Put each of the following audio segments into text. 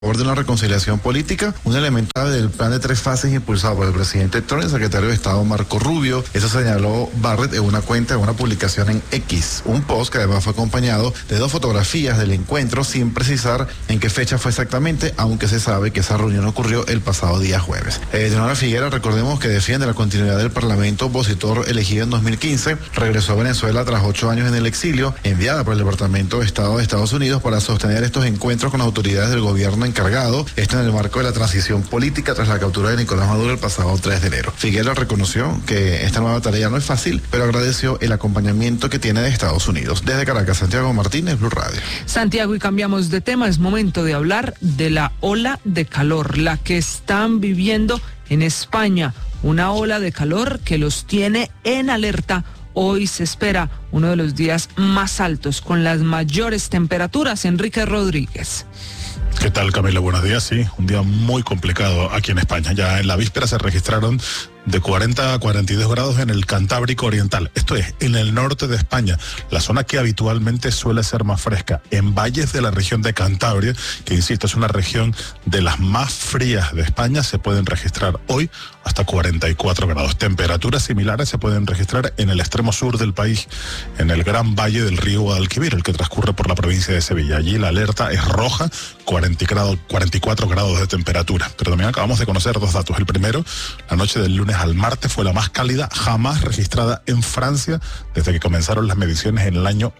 De una reconciliación política, un elemento del plan de 3 fases impulsado por el presidente Trump y el secretario de Estado Marco Rubio. Eso señaló Barrett en una cuenta, en una publicación en X, un post que además fue acompañado de 2 fotografías del encuentro sin precisar en qué fecha fue exactamente, aunque se sabe que esa reunión ocurrió el pasado día jueves. Leonora Figuera, recordemos que defiende la continuidad del parlamento opositor elegido en 2015, regresó a Venezuela tras 8 años en el exilio, enviada por el Departamento de Estado de Estados Unidos para sostener estos encuentros con autoridades del gobierno encargado, esto en el marco de la transición política tras la captura de Nicolás Maduro el pasado 3 de enero. Figueroa reconoció que esta nueva tarea no es fácil, pero agradeció el acompañamiento que tiene de Estados Unidos. Desde Caracas, Santiago Martínez, Blue Radio. Santiago, y cambiamos de tema, es momento de hablar de la ola de calor, la que están viviendo en España, una ola de calor que los tiene en alerta. Hoy se espera uno de los días más altos, con las mayores temperaturas. Enrique Rodríguez. ¿Qué tal, Camila? Buenos días. Sí, un día muy complicado aquí en España. Ya en la víspera se registraron de 40 a 42 grados en el Cantábrico Oriental. Esto es, en el norte de España, la zona que habitualmente suele ser más fresca. En valles de la región de Cantabria, que insisto, es una región de las más frías de España, se pueden registrar hoy hasta 44 grados. Temperaturas similares se pueden registrar en el extremo sur del país, en el gran valle del río Guadalquivir, el que transcurre por la provincia de Sevilla. Allí la alerta es roja, 44 grados de temperatura. Pero también acabamos de conocer 2 datos. El primero, la noche del lunes al martes fue la más cálida jamás registrada en Francia desde que comenzaron las mediciones en el año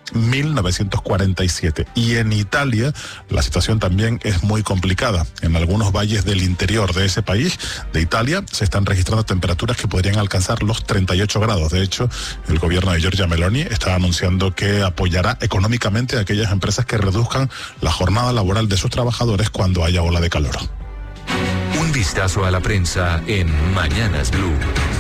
1947. Y en Italia la situación también es muy complicada. En algunos valles del interior de ese país, de Italia, se están registrando temperaturas que podrían alcanzar los 38 grados. De hecho, el gobierno de Giorgia Meloni está anunciando que apoyará económicamente a aquellas empresas que reduzcan la jornada laboral de sus trabajadores cuando haya ola de calor. Un vistazo a la prensa en Mañanas Blue.